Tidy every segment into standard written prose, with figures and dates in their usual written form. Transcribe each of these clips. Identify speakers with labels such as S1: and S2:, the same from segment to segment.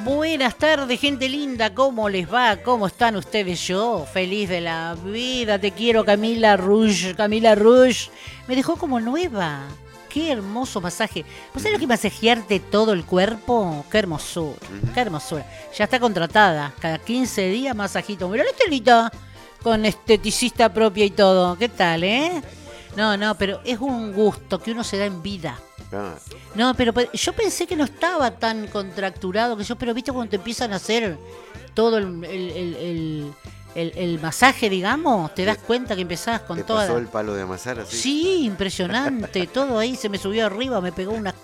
S1: Buenas tardes, gente linda, ¿cómo les va? ¿Cómo están ustedes? Yo, feliz de la vida, te quiero, Camila Rush. Camila Rush me dejó como nueva. Qué hermoso masaje. ¿Vos sabés lo que es masajearte todo el cuerpo? Qué hermosura, qué hermosura. Ya está contratada, cada 15 días masajito. Mirá la Estelita, con esteticista propia y todo. ¿Qué tal, No, pero es un gusto que uno se da en vida. No, pero yo pensé que no estaba tan contracturado que yo, pero viste cuando te empiezan a hacer todo el masaje, digamos, te das cuenta que empezás con
S2: ¿Te
S1: toda...
S2: pasó el palo de amasar así?
S1: Sí, impresionante, todo ahí se me subió arriba, me pegó una...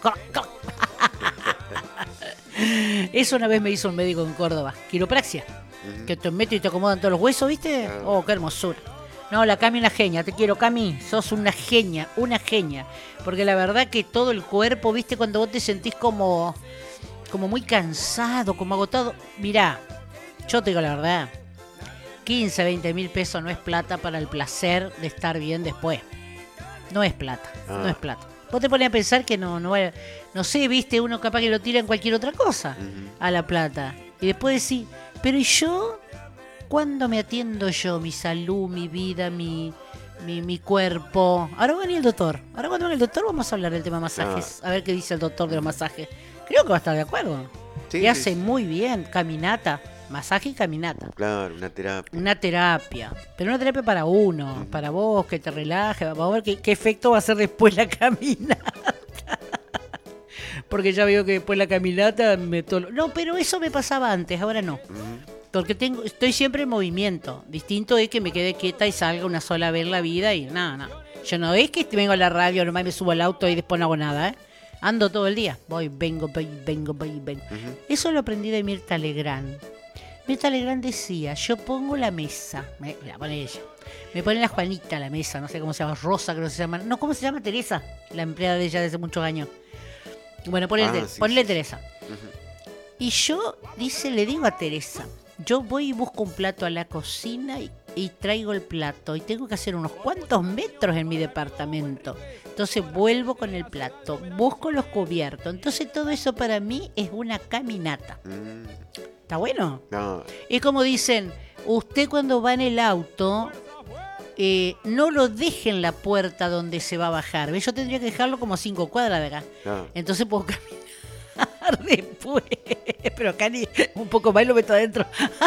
S1: Eso una vez me hizo un médico en Córdoba, quiropraxia, que te meto y te acomodan todos los huesos, ¿viste? Oh, qué hermosura. No, la Cami una genia, te quiero, Cami, sos una genia, porque la verdad que todo el cuerpo, ¿viste? Cuando vos te sentís como muy cansado, como agotado, mirá, yo te digo la verdad, 15, 20 mil pesos no es plata para el placer de estar bien después, no es plata, no es plata. Vos te pones a pensar que no sé, ¿viste? Uno capaz que lo tira en cualquier otra cosa a la plata, y después decís, pero ¿y yo? ¿Cuándo me atiendo yo? Mi salud, mi vida, mi cuerpo. Ahora va a venir el doctor. Ahora cuando venga el doctor vamos a hablar del tema masajes. A ver qué dice el doctor de los masajes. Creo que va a estar de acuerdo.
S2: Sí,
S1: y hace muy bien. Caminata. Masaje y caminata.
S2: Claro, una terapia.
S1: Una terapia. Pero una terapia para uno. Para vos, que te relaje. Vamos a ver qué efecto va a hacer después la caminata. Porque ya veo que después la caminata No, pero eso me pasaba antes. Ahora no. Porque estoy siempre en movimiento. Distinto es que me quede quieta y salga una sola vez la vida y nada. Yo no es que vengo a la radio, nomás me subo al auto y después no hago nada, Ando todo el día. Vengo. Eso lo aprendí de Mirta Legrand. Mirta Legrand decía, yo pongo la mesa. La pone ella. Me pone la Juanita la mesa, no sé cómo se llama, Rosa creo que se llama. No, ¿cómo se llama? Teresa, la empleada de ella de hace muchos años. Bueno, ponle Teresa. Y yo, le digo a Teresa, yo voy y busco un plato a la cocina y traigo el plato. Y tengo que hacer unos cuantos metros en mi departamento. Entonces vuelvo con el plato, busco los cubiertos. Entonces todo eso para mí es una caminata. ¿Está bueno?
S2: No.
S1: Es como dicen, usted cuando va en el auto, no lo deje en la puerta donde se va a bajar. ¿Ves? Yo tendría que dejarlo como a 5 cuadras de acá. No. Entonces puedo caminar después. Pero acá un poco más lo meto adentro.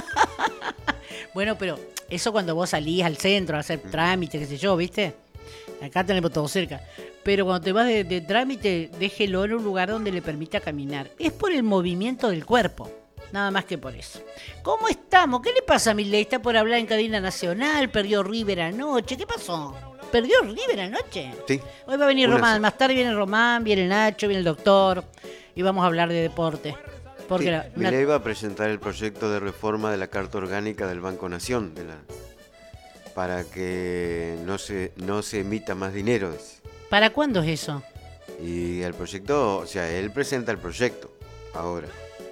S1: Bueno, pero eso cuando vos salís al centro a hacer trámite, qué sé yo, ¿viste? Acá tenemos todo cerca. Pero cuando te vas de trámite, déjelo en un lugar donde le permita caminar. Es por el movimiento del cuerpo. Nada más que por eso. ¿Cómo estamos? ¿Qué le pasa a Milei? Está por hablar en cadena nacional, perdió River anoche. ¿Qué pasó? ¿Perdió River anoche?
S2: Sí.
S1: Hoy va a venir Román. Más tarde viene Román, viene Nacho, viene el doctor. Y vamos a hablar de deporte. Porque
S2: sí, Milei va a presentar el proyecto de reforma de la Carta Orgánica del Banco Nación para que no se emita más dinero.
S1: ¿Para cuándo es eso?
S2: Y el proyecto, o sea, él presenta el proyecto ahora.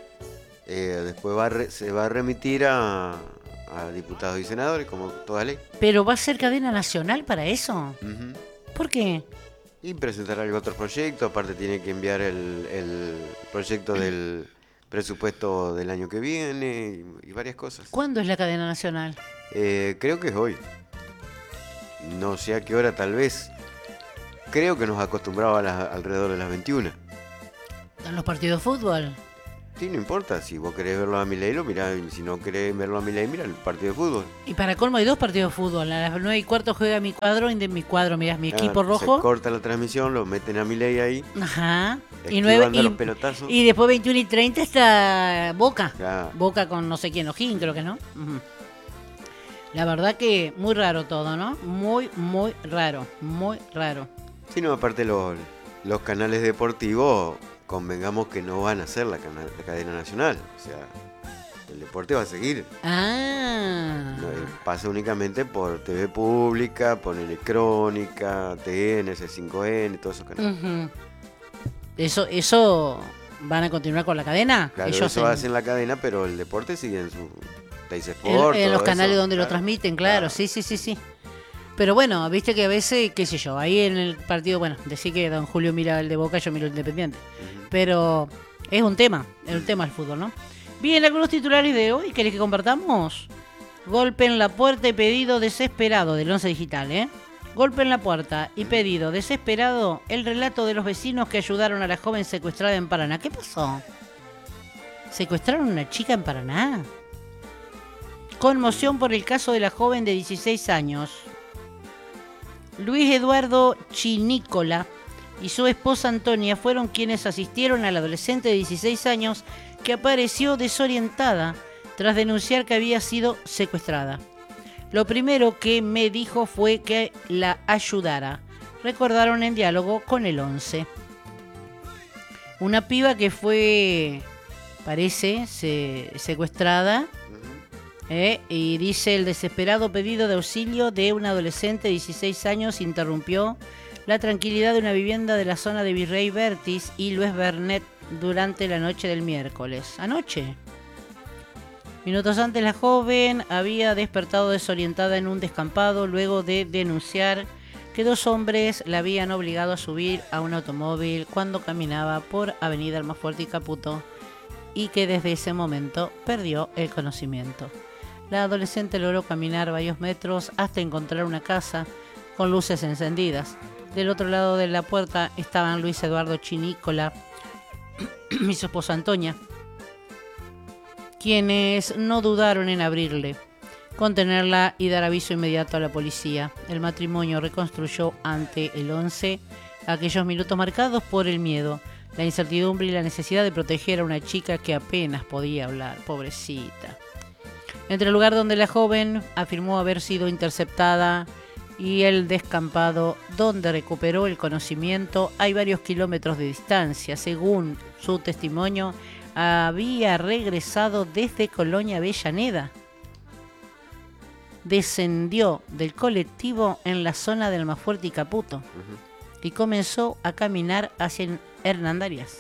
S2: Después se va a remitir a diputados y senadores, como toda ley.
S1: ¿Pero va a ser cadena nacional para eso? ¿Por qué?
S2: Y presentar algún otro proyecto, aparte tiene que enviar el proyecto del presupuesto del año que viene y varias cosas.
S1: ¿Cuándo es la cadena nacional?
S2: Creo que es hoy. No sé a qué hora, tal vez. Creo que nos acostumbraba alrededor de las 21.
S1: ¿En los partidos de fútbol?
S2: Sí, no importa. Si vos querés verlo a Milei, lo mirá. Y si no querés verlo a Milei, mira el partido de fútbol.
S1: Y para colmo hay 2 partidos de fútbol. A las 9:15 juega mi cuadro y de mi cuadro, mirás, mi equipo rojo.
S2: Se corta la transmisión, lo meten a Milei ahí.
S1: Ajá.
S2: Los pelotazos.
S1: Y después 21:30 está Boca.
S2: Claro.
S1: Boca con no sé quién, O'Higgins, creo que no. La verdad que muy raro todo, ¿no? Muy, muy raro. Muy raro.
S2: Sí, no, aparte los canales deportivos, convengamos que no van a ser la cadena nacional. O sea, el deporte va a seguir. No, pasa únicamente por TV Pública, por Electrónica, TN, C5N, todos esos canales.
S1: ¿Eso van a continuar con la cadena?
S2: Claro, eso hacen la cadena, pero el deporte sigue en su Teis Sport.
S1: En los canales donde lo transmiten, claro. Sí. Pero bueno, viste que a veces, qué sé yo, ahí en el partido, bueno, decir que don Julio mira el de Boca, yo miro el Independiente. Pero es un tema el fútbol, ¿no? Bien, algunos titulares de hoy, ¿querés que compartamos? Golpe en la puerta y pedido desesperado del Once Digital, ¿eh? Golpe en la puerta y pedido desesperado, el relato de los vecinos que ayudaron a la joven secuestrada en Paraná. ¿Qué pasó? ¿Secuestraron a una chica en Paraná? Conmoción por el caso de la joven de 16 años. Luis Eduardo Chinícola y su esposa Antonia fueron quienes asistieron a la adolescente de 16 años que apareció desorientada tras denunciar que había sido secuestrada. Lo primero que me dijo fue que la ayudara. Recordaron en diálogo con el 11. Una piba que fue, parece, secuestrada. Y dice: el desesperado pedido de auxilio de un adolescente de 16 años interrumpió la tranquilidad de una vivienda de la zona de Virrey Vertis y Luis Bernet durante la noche del miércoles. ¿Anoche? Minutos antes, la joven había despertado desorientada en un descampado luego de denunciar que 2 hombres la habían obligado a subir a un automóvil cuando caminaba por Avenida Almafuerte y Caputo y que desde ese momento perdió el conocimiento. La adolescente logró caminar varios metros hasta encontrar una casa con luces encendidas. Del otro lado de la puerta estaban Luis Eduardo Chinícola y su esposa Antonia, quienes no dudaron en abrirle, contenerla y dar aviso inmediato a la policía. El matrimonio reconstruyó ante el 11 aquellos minutos marcados por el miedo, la incertidumbre y la necesidad de proteger a una chica que apenas podía hablar. Pobrecita. Entre el lugar donde la joven afirmó haber sido interceptada y el descampado donde recuperó el conocimiento hay varios kilómetros de distancia. Según su testimonio, había regresado desde Colonia Avellaneda. Descendió del colectivo en la zona de Almafuerte y Caputo y comenzó a caminar hacia Hernandarias.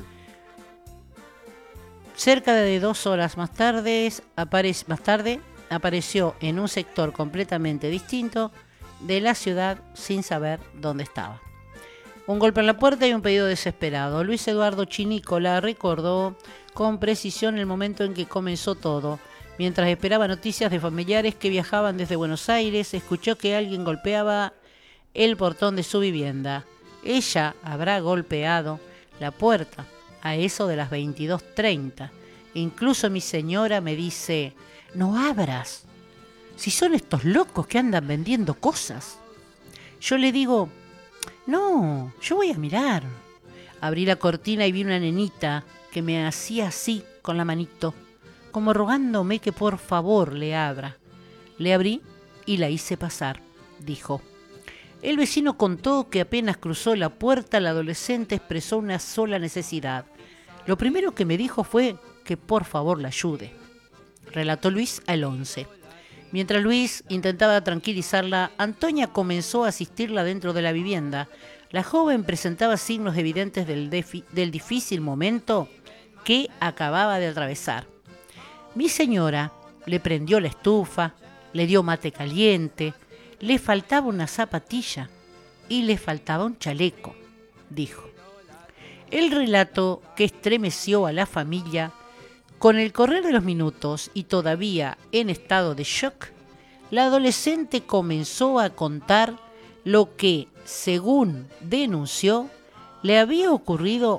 S1: Cerca de 2 horas más tarde apareció en un sector completamente distinto de la ciudad sin saber dónde estaba. Un golpe en la puerta y un pedido desesperado. Luis Eduardo Chinícola recordó con precisión el momento en que comenzó todo. Mientras esperaba noticias de familiares que viajaban desde Buenos Aires, escuchó que alguien golpeaba el portón de su vivienda. Ella habrá golpeado la puerta a eso de las 22:30. Incluso mi señora me dice: no abras, si son estos locos que andan vendiendo cosas. Yo le digo: no, yo voy a mirar. Abrí la cortina y vi una nenita que me hacía así con la manito, como rogándome que por favor le abra. Le abrí y la hice pasar, dijo. El vecino contó que apenas cruzó la puerta, la adolescente expresó una sola necesidad. Lo primero que me dijo fue que por favor la ayude, relató Luis al 11. Mientras Luis intentaba tranquilizarla, Antonia comenzó a asistirla dentro de la vivienda. La joven presentaba signos evidentes del difícil momento que acababa de atravesar. Mi señora le prendió la estufa, le dio mate caliente, le faltaba una zapatilla y le faltaba un chaleco, dijo. El relato que estremeció a la familia. Con el correr de los minutos y todavía en estado de shock, la adolescente comenzó a contar lo que, según denunció, le había ocurrido.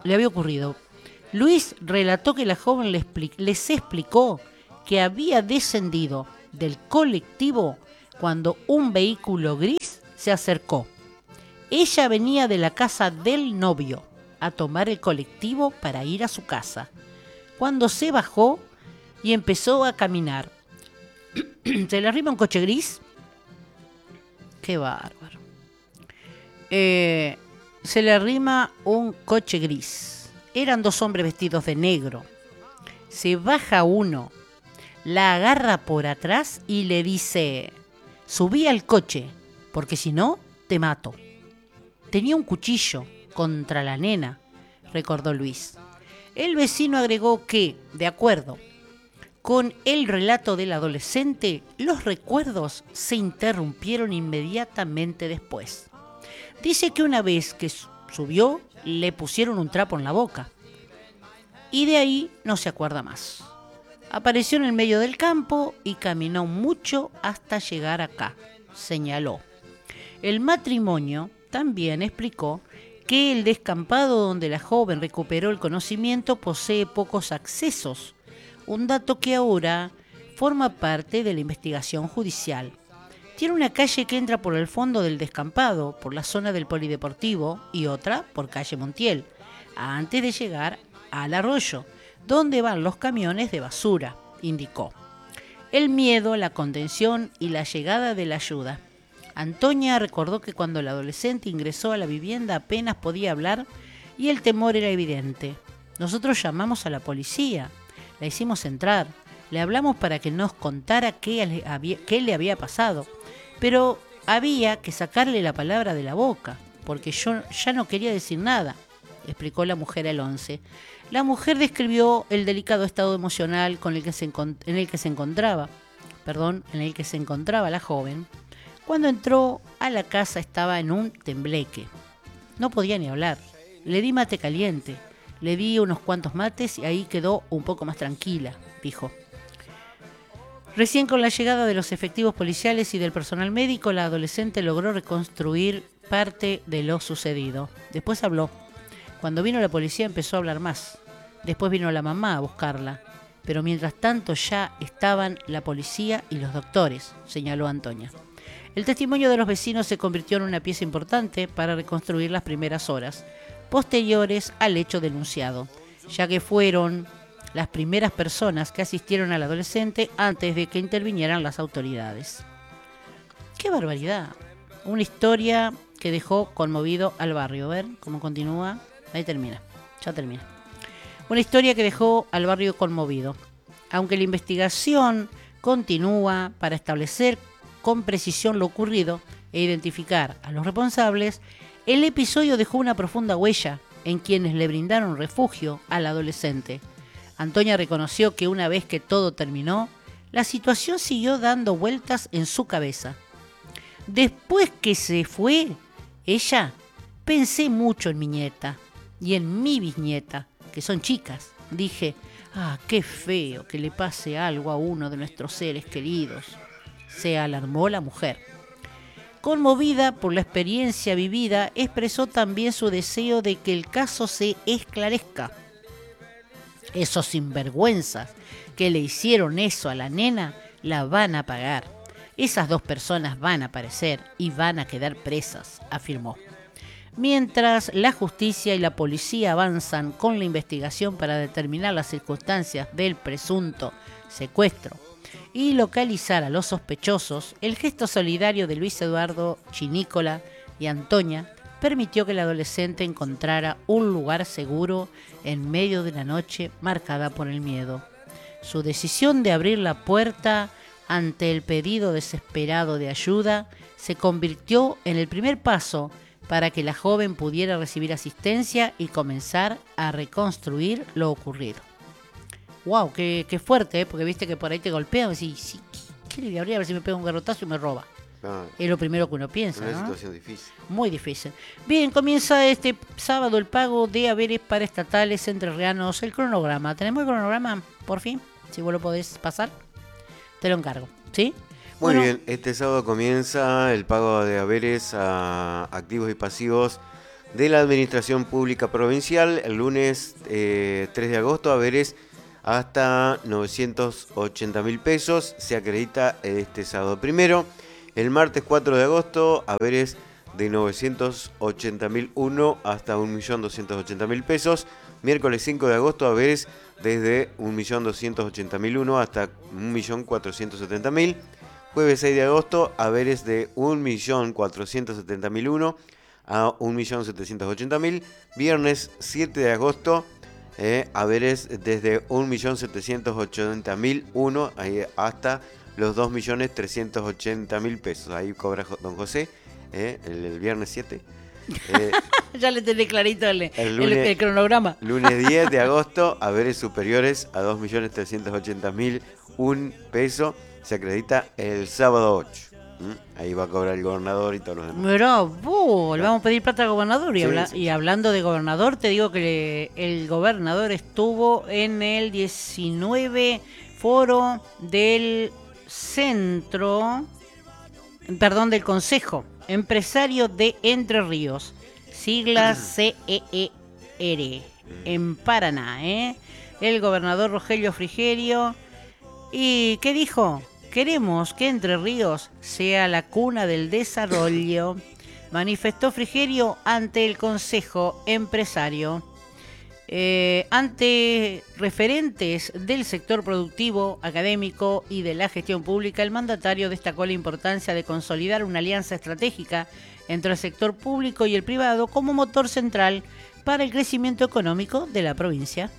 S1: Luis relató que la joven les explicó que había descendido del colectivo cuando un vehículo gris se acercó. Ella venía de la casa del novio a tomar el colectivo para ir a su casa. Cuando se bajó y empezó a caminar, se le arrima un coche gris. ¡Qué bárbaro! Se le arrima un coche gris. Eran 2 hombres vestidos de negro. Se baja uno, la agarra por atrás y le dice: subí al coche, porque si no, te mato. Tenía un cuchillo contra la nena, recordó Luis. El vecino agregó que, de acuerdo con el relato del adolescente, los recuerdos se interrumpieron inmediatamente después. Dice que una vez que subió, le pusieron un trapo en la boca. y de ahí no se acuerda más. Apareció en el medio del campo y caminó mucho hasta llegar acá, señaló. El matrimonio también explicó que el descampado donde la joven recuperó el conocimiento posee pocos accesos, un dato que ahora forma parte de la investigación judicial. Tiene una calle que entra por el fondo del descampado, por la zona del polideportivo, y otra por calle Montiel, antes de llegar al arroyo, donde van los camiones de basura, indicó. El miedo, la contención y la llegada de la ayuda. Antonia recordó que cuando la adolescente ingresó a la vivienda apenas podía hablar y el temor era evidente. Nosotros llamamos a la policía, la hicimos entrar, le hablamos para que nos contara qué le había pasado, pero había que sacarle la palabra de la boca, porque yo ya no quería decir nada, explicó la mujer al 11. La mujer describió el delicado estado emocional en el que se encontraba la joven. Cuando entró a la casa estaba en un tembleque. No podía ni hablar. Le di mate caliente, le di unos cuantos mates y ahí quedó un poco más tranquila, dijo. Recién con la llegada de los efectivos policiales y del personal médico, la adolescente logró reconstruir parte de lo sucedido. Después habló. Cuando vino la policía empezó a hablar más. Después vino la mamá a buscarla. Pero mientras tanto ya estaban la policía y los doctores, señaló Antonia. El testimonio de los vecinos se convirtió en una pieza importante para reconstruir las primeras horas posteriores al hecho denunciado, ya que fueron las primeras personas que asistieron al adolescente antes de que intervinieran las autoridades. ¡Qué barbaridad! Una historia que dejó conmovido al barrio. A ver cómo continúa. Ahí termina. Ya termina. Una historia que dejó al barrio conmovido. Aunque la investigación continúa para establecer con precisión lo ocurrido e identificar a los responsables, el episodio dejó una profunda huella en quienes le brindaron refugio al adolescente. Antonia reconoció que una vez que todo terminó, la situación siguió dando vueltas en su cabeza. Después que se fue ella, pensé mucho en mi nieta y en mi bisnieta, que son chicas. Dije, qué feo que le pase algo a uno de nuestros seres queridos. Se alarmó la mujer. Conmovida por la experiencia vivida, expresó también su deseo de que el caso se esclarezca. Esos sinvergüenzas que le hicieron eso a la nena la van a pagar. Esas dos personas van a aparecer y van a quedar presas, afirmó. Mientras la justicia y la policía avanzan con la investigación para determinar las circunstancias del presunto secuestro y localizar a los sospechosos, el gesto solidario de Luis Eduardo Chinícola y Antonia permitió que el adolescente encontrara un lugar seguro en medio de la noche marcada por el miedo. Su decisión de abrir la puerta ante el pedido desesperado de ayuda se convirtió en el primer paso para que la joven pudiera recibir asistencia y comenzar a reconstruir lo ocurrido. ¡Wow! ¡Qué fuerte! Porque viste que por ahí te golpean y decís, ¿qué le voy a abrir? A ver si me pega un garrotazo y me roba. Es lo primero que uno piensa,
S2: una
S1: ¿no?
S2: situación difícil.
S1: Muy difícil. Bien, comienza este sábado el pago de haberes para estatales entrerrianos. El cronograma. ¿Tenemos el cronograma? Por fin. Si vos lo podés pasar, te lo encargo. ¿Sí?
S2: Muy bien. Este sábado comienza el pago de haberes a activos y pasivos de la Administración Pública Provincial. El lunes 3 de agosto, haberes hasta 980.000 pesos. Se acredita este sábado primero. El martes 4 de agosto, haberes de 980.001 hasta 1.280.000 pesos. Miércoles 5 de agosto, haberes desde 1.280.001 hasta 1.470.000. Jueves 6 de agosto, haberes de 1.470.001 a 1.780.000. Viernes 7 de agosto, haberes desde 1.780.001 hasta los 2.380.000 pesos. Ahí cobra don José, el viernes 7.
S1: Ya le tenés clarito el cronograma.
S2: Lunes 10 de agosto, haberes superiores a 2.380.001 pesos. Se acredita el sábado 8. Ahí va a cobrar el gobernador y todos los demás.
S1: Pero, le vamos a pedir plata al gobernador. Y hablando de gobernador, te digo que el gobernador estuvo en el 19 foro del del Consejo Empresario de Entre Ríos, siglas CEER, en Paraná, el gobernador Rogelio Frigerio. ¿Y qué dijo? Queremos que Entre Ríos sea la cuna del desarrollo, manifestó Frigerio ante el Consejo Empresario. Ante referentes del sector productivo, académico y de la gestión pública, el mandatario destacó la importancia de consolidar una alianza estratégica entre el sector público y el privado como motor central para el crecimiento económico de la provincia.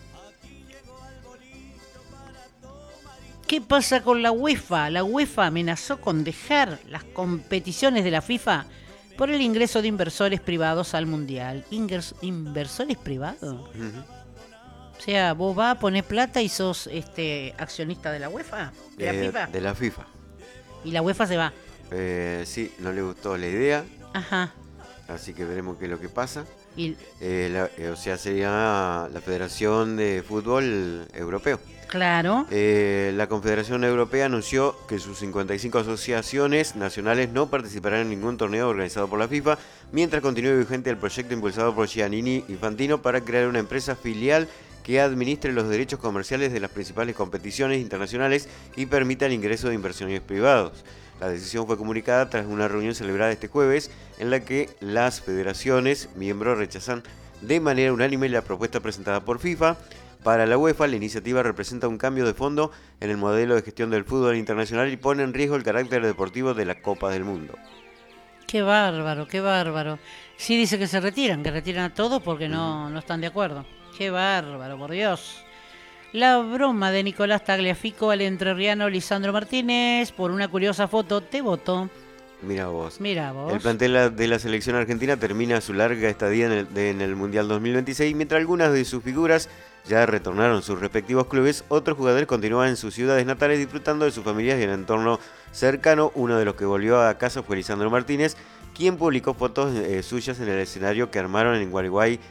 S1: ¿Qué pasa con la UEFA? La UEFA amenazó con dejar las competiciones de la FIFA por el ingreso de inversores privados al Mundial. ¿Inversores privados? O sea, vos vas a poner plata y sos accionista de la UEFA, de la FIFA.
S2: De la FIFA.
S1: Y la UEFA se va.
S2: Sí, no le gustó la idea.
S1: Ajá.
S2: Así que veremos qué es lo que pasa. O sea, sería la Federación de Fútbol Europeo.
S1: Claro.
S2: La Confederación Europea anunció que sus 55 asociaciones nacionales no participarán en ningún torneo organizado por la FIFA, mientras continúe vigente el proyecto impulsado por Giannini Infantino para crear una empresa filial que administre los derechos comerciales de las principales competiciones internacionales y permita el ingreso de inversiones privados. La decisión fue comunicada tras una reunión celebrada este jueves, en la que las federaciones miembros rechazan de manera unánime la propuesta presentada por FIFA. Para la UEFA, la iniciativa representa un cambio de fondo en el modelo de gestión del fútbol internacional y pone en riesgo el carácter deportivo de la Copa del Mundo.
S1: Qué bárbaro, qué bárbaro. Sí dice que retiran a todos porque no están de acuerdo. Qué bárbaro, por Dios. La broma de Nicolás Tagliafico al entrerriano Lisandro Martínez por una curiosa foto te votó.
S2: Mira vos.
S1: El
S2: plantel de la selección argentina termina su larga estadía en el Mundial 2026, mientras algunas de sus figuras ya retornaron a sus respectivos clubes. Otros jugadores continúan en sus ciudades natales disfrutando de sus familias y el entorno cercano. Uno de los que volvió a casa fue Lisandro Martínez, quien publicó fotos suyas en el escenario que armaron en Gualeguay,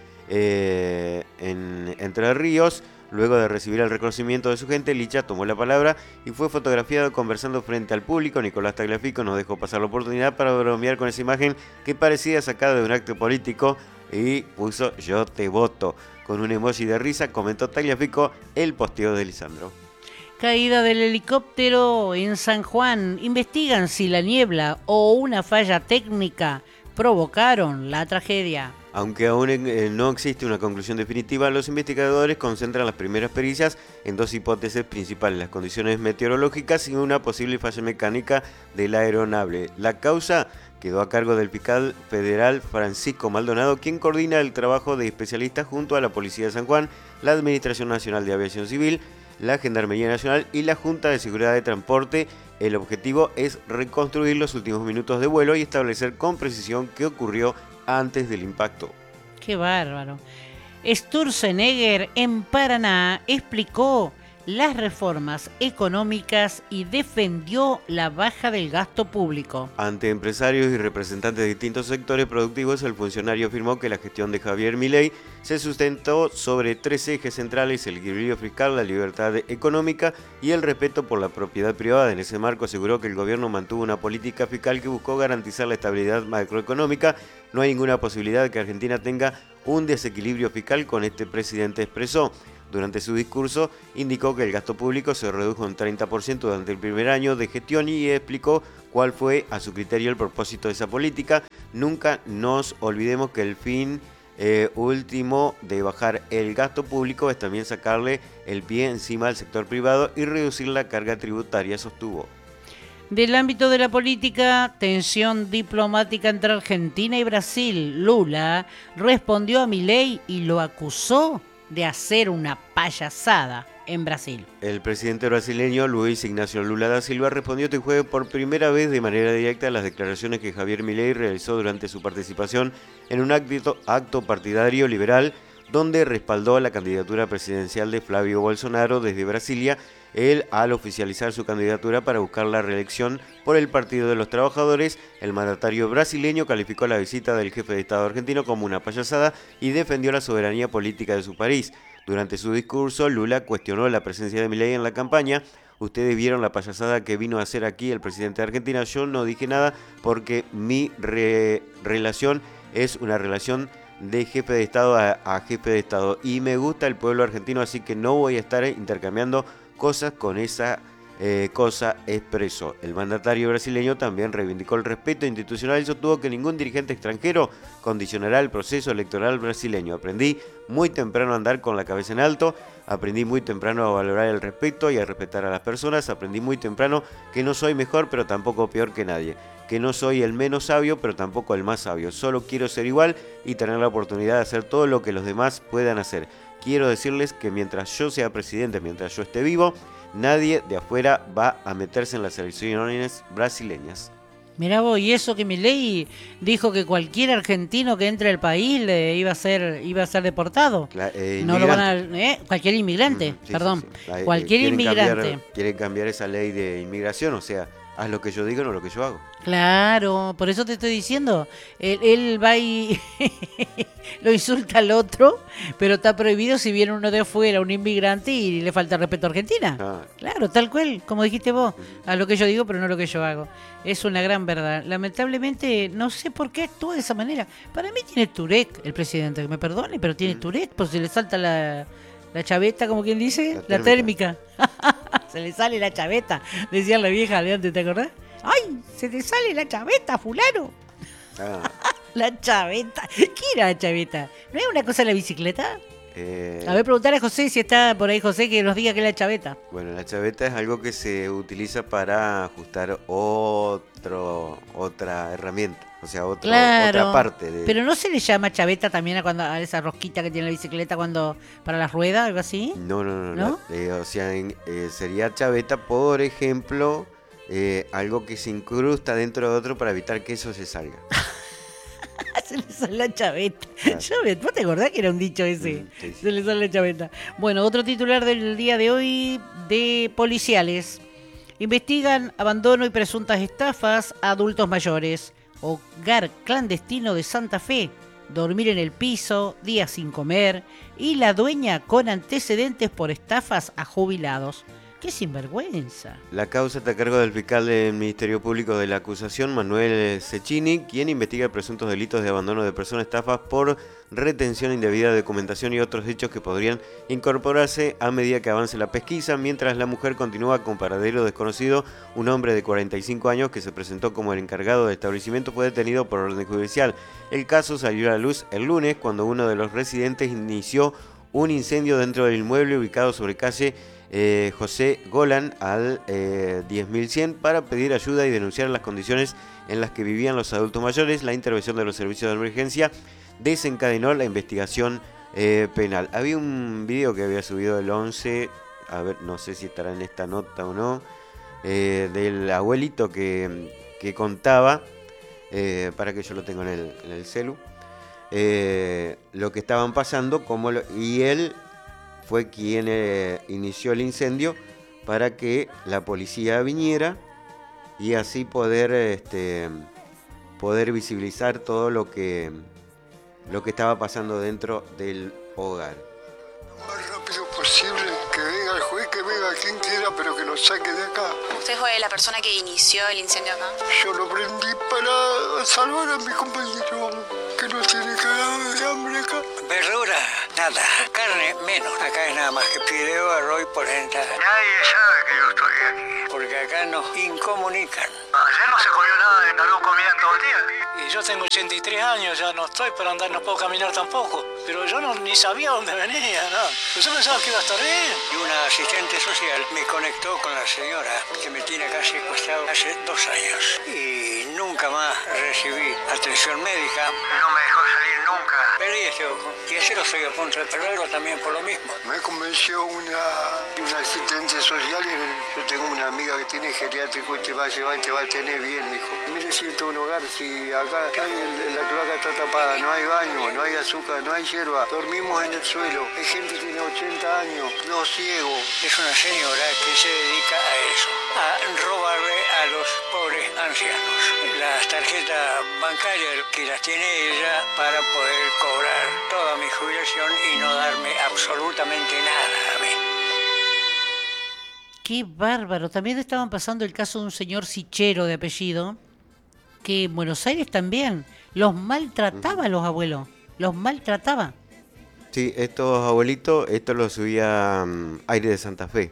S2: en Entre Ríos. Luego de recibir el reconocimiento de su gente, Licha tomó la palabra y fue fotografiado conversando frente al público. Nicolás Tagliafico nos dejó pasar la oportunidad para bromear con esa imagen que parecía sacada de un acto político y puso "yo te voto". Con un emoji de risa comentó Tagliafico el posteo de Lisandro.
S1: Caída del helicóptero en San Juan. Investigan si la niebla o una falla técnica provocaron la tragedia.
S2: Aunque aún no existe una conclusión definitiva, los investigadores concentran las primeras pericias en dos hipótesis principales: las condiciones meteorológicas y una posible falla mecánica de la aeronave. La causa quedó a cargo del fiscal federal Francisco Maldonado, quien coordina el trabajo de especialistas junto a la Policía de San Juan, la Administración Nacional de Aviación Civil, la Gendarmería Nacional y la Junta de Seguridad de Transporte. El objetivo es reconstruir los últimos minutos de vuelo y establecer con precisión qué ocurrió antes del impacto.
S1: ¡Qué bárbaro! Sturzenegger en Paraná explicó las reformas económicas y defendió la baja del gasto público.
S2: Ante empresarios y representantes de distintos sectores productivos, el funcionario afirmó que la gestión de Javier Milei se sustentó sobre tres ejes centrales: el equilibrio fiscal, la libertad económica y el respeto por la propiedad privada. En ese marco aseguró que el gobierno mantuvo una política fiscal que buscó garantizar la estabilidad macroeconómica. No hay ninguna posibilidad de que Argentina tenga un desequilibrio fiscal, con este presidente expresó. Durante su discurso indicó que el gasto público se redujo un 30% durante el primer año de gestión y explicó cuál fue a su criterio el propósito de esa política. Nunca nos olvidemos que el fin último de bajar el gasto público es también sacarle el pie encima al sector privado y reducir la carga tributaria, sostuvo.
S1: Del ámbito de la política, tensión diplomática entre Argentina y Brasil. Lula respondió a Milei y lo acusó de hacer una payasada en Brasil.
S2: El presidente brasileño Luis Ignacio Lula da Silva respondió este jueves por primera vez de manera directa a las declaraciones que Javier Milei realizó durante su participación en un acto partidario liberal, donde respaldó la candidatura presidencial de Flavio Bolsonaro desde Brasilia. Él, al oficializar su candidatura para buscar la reelección por el Partido de los Trabajadores, el mandatario brasileño calificó la visita del jefe de Estado argentino como una payasada y defendió la soberanía política de su país. Durante su discurso, Lula cuestionó la presencia de Milei en la campaña. Ustedes vieron la payasada que vino a hacer aquí el presidente de Argentina. Yo no dije nada porque mi relación es una relación de jefe de Estado a jefe de Estado. Y me gusta el pueblo argentino, así que no voy a estar intercambiando cosas con esa cosa, expresó. El mandatario brasileño también reivindicó el respeto institucional y sostuvo que ningún dirigente extranjero condicionará el proceso electoral brasileño. Aprendí muy temprano a andar con la cabeza en alto, aprendí muy temprano a valorar el respeto y a respetar a las personas, aprendí muy temprano que no soy mejor pero tampoco peor que nadie, que no soy el menos sabio pero tampoco el más sabio, solo quiero ser igual y tener la oportunidad de hacer todo lo que los demás puedan hacer. Quiero decirles que mientras yo sea presidente, mientras yo esté vivo, nadie de afuera va a meterse en las elecciones brasileñas.
S1: Mirá vos, y eso que Milei dijo que cualquier argentino que entre al país iba a ser deportado. No lo van a, cualquier inmigrante,
S2: sí,
S1: perdón.
S2: Sí.
S1: Cualquier inmigrante.
S2: Quieren cambiar esa ley de inmigración, o sea, haz lo que yo digo, no lo que yo hago.
S1: Claro, por eso te estoy diciendo. Él va y lo insulta al otro, pero está prohibido si viene uno de afuera, un inmigrante, y le falta respeto a Argentina. Claro, tal cual, como dijiste vos. A lo que yo digo, pero no lo que yo hago. Es una gran verdad. Lamentablemente, no sé por qué actúa de esa manera. Para mí tiene Tourette, el presidente, que me perdone, pero tiene Tourette, pues se le salta la chaveta, como quien dice, la térmica. Se le sale la chaveta, decía la vieja de antes, ¿te acordás? ¡Ay! Se te sale la chaveta, fulano. La chaveta. ¿Qué era la chaveta? ¿No es una cosa de la bicicleta? A ver, preguntar a José si está por ahí, José, que nos diga qué es la chaveta.
S2: Bueno, la chaveta es algo que se utiliza para ajustar otra herramienta, o sea, otra parte.
S1: Pero ¿no se le llama chaveta también a esa rosquita que tiene la bicicleta para las ruedas, algo así?
S2: No. O sea, sería chaveta, por ejemplo, algo que se incrusta dentro de otro para evitar que eso se salga.
S1: Se le sale la chaveta. ¿Vos te acordás que era un dicho ese? Sí. Se le sale la chaveta. Bueno, otro titular del día de hoy de policiales. Investigan abandono y presuntas estafas a adultos mayores. Hogar clandestino de Santa Fe. Dormir en el piso, días sin comer. Y la dueña con antecedentes por estafas a jubilados. ¡Qué sinvergüenza!
S2: La causa está a cargo del fiscal del Ministerio Público de la acusación, Manuel Cecchini, quien investiga presuntos delitos de abandono de personas, estafas por retención indebida de documentación y otros hechos que podrían incorporarse a medida que avance la pesquisa, mientras la mujer continúa con paradero desconocido. Un hombre de 45 años que se presentó como el encargado del establecimiento fue detenido por orden judicial. El caso salió a la luz el lunes cuando uno de los residentes inició un incendio dentro del inmueble ubicado sobre calle José Golan al 10.100 para pedir ayuda y denunciar las condiciones en las que vivían los adultos mayores. La intervención de los servicios de emergencia desencadenó la investigación penal. Había un video que había subido el 11, a ver, no sé si estará en esta nota o no, del abuelito que contaba, para que yo lo tengo en el celu, lo que estaban pasando, y él fue quien inició el incendio para que la policía viniera y así poder visibilizar todo lo que estaba pasando dentro del hogar.
S3: Lo más rápido posible, que venga el juez, que venga quien quiera, pero que nos saque de acá.
S4: ¿Usted fue la persona que inició el incendio acá?
S3: Yo lo prendí para salvar a mi compañero, que no tiene cagado de hambre acá.
S5: Verdura, nada. Carne, menos. Acá es nada más que fideo, arroz y polenta.
S3: Nadie sabe que yo estoy aquí.
S5: Porque acá nos incomunican.
S3: Ayer no se comió nada y no comían todo el día.
S6: Y yo tengo 83 años, ya no estoy para andar, no puedo caminar tampoco. Pero yo ni sabía dónde venía, ¿no? Pues yo pensaba que iba a estar bien.
S5: Y una asistente social me conectó con la señora que me tiene acá secuestrado hace 2 años. Y nunca más recibí atención médica.
S3: No me dejó salir nunca.
S5: Perdí este ojo. Y ese lo estoy a punto de perderlo también por lo mismo.
S3: Me convenció una asistente social y yo tengo una amiga que tiene geriátrico y te va a llevar y te va a tener viene bien, dijo. Mire si esto es un hogar, si acá la cloaca está tapada, no hay baño, no hay azúcar, no hay hierba, dormimos en el suelo, hay gente que tiene 80 años, no ciego.
S5: Es una señora que se dedica a eso, a robarle a los pobres ancianos las tarjetas bancarias que las tiene ella para poder cobrar toda mi jubilación y no darme absolutamente nada a mí.
S1: Qué bárbaro. También estaban pasando el caso de un señor Sichero de apellido, que en Buenos Aires también los maltrataba a los abuelos, los maltrataba.
S2: Sí, estos abuelitos, esto lo subía Aire de Santa Fe.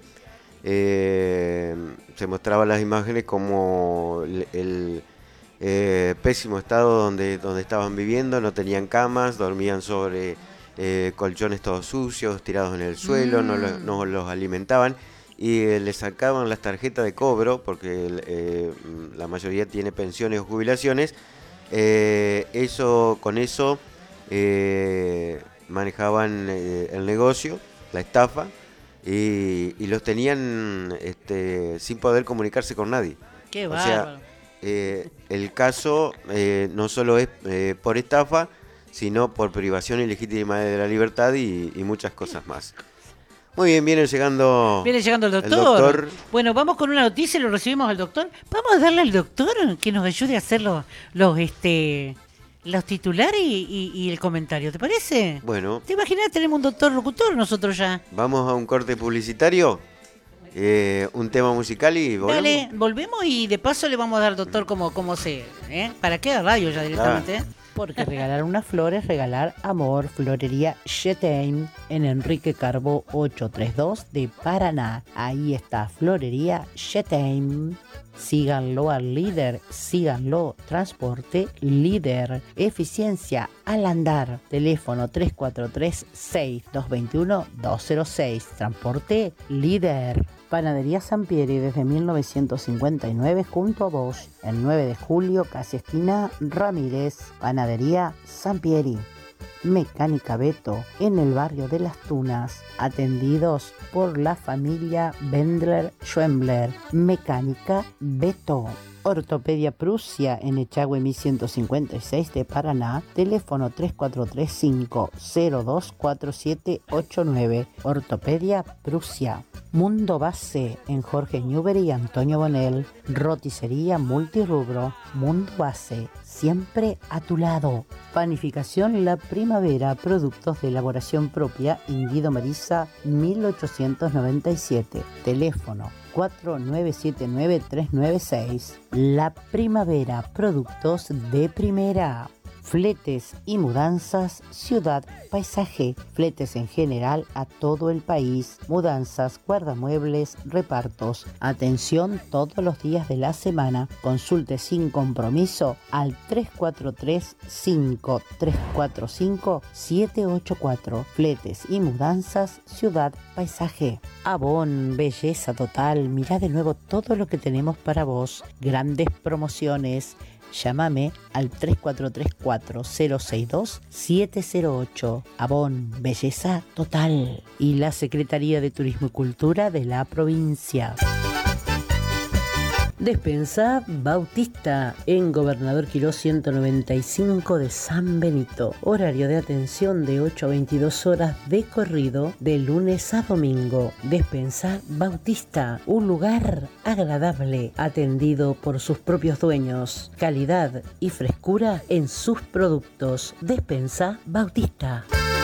S2: Se mostraban las imágenes como el pésimo estado donde estaban viviendo, no tenían camas, dormían sobre colchones todos sucios, tirados en el suelo, no los alimentaban. Y les sacaban las tarjetas de cobro, porque la mayoría tiene pensiones o jubilaciones. Con eso manejaban el negocio, la estafa, y los tenían sin poder comunicarse con nadie.
S1: Qué
S2: O
S1: bárbaro.
S2: sea, el caso no solo es por estafa, sino por privación ilegítima de la libertad y muchas cosas más. Muy bien, viene llegando
S1: el doctor. Bueno, vamos con una noticia y lo recibimos al doctor. Vamos a darle al doctor que nos ayude a hacer los titulares y el comentario, ¿te parece?
S2: Bueno.
S1: ¿Te imaginas? Tenemos un doctor locutor nosotros ya.
S2: Vamos a un corte publicitario, un tema musical y volvemos.
S1: Dale, volvemos y de paso le vamos a dar al doctor cómo se... ¿Para qué radio ya directamente?
S7: Porque regalar una flor es regalar amor. Florería Shetein en Enrique Carbó 832 de Paraná. Ahí está Florería Shetein. Síganlo al líder, síganlo. Transporte líder. Eficiencia al andar. Teléfono 343-6221-206. Transporte líder. Panadería Sampieri desde 1959 junto a vos. El 9 de julio, casi esquina Ramírez. Panadería Sampieri. Mecánica Beto en el barrio de Las Tunas. Atendidos por la familia Bendler-Schwembler. Mecánica Beto. Ortopedia Prusia en Echagüe 1156 de Paraná. Teléfono 3435-024789. Ortopedia Prusia. Mundo Base en Jorge Newbery y Antonio Bonel. Roticería multirrubro. Mundo Base, siempre a tu lado. Panificación La Primavera, productos de elaboración propia, Indido Marisa 1897. Teléfono 4979-396. La Primavera, productos de primera. Fletes y mudanzas Ciudad Paisaje. Fletes en general a todo el país. Mudanzas, guardamuebles, repartos. Atención todos los días de la semana. Consulte sin compromiso al 343-5345-784. Fletes y mudanzas Ciudad Paisaje. Avon, belleza total. Mira de nuevo todo lo que tenemos para vos. Grandes promociones. Llámame al 3434-062-708. Avon, belleza total. Y la Secretaría de Turismo y Cultura de la provincia. Despensa Bautista en Gobernador Quirós 195 de San Benito. Horario de atención de 8 a 22 horas de corrido de lunes a domingo. Despensa Bautista, un lugar agradable, atendido por sus propios dueños. Calidad y frescura en sus productos. Despensa Bautista.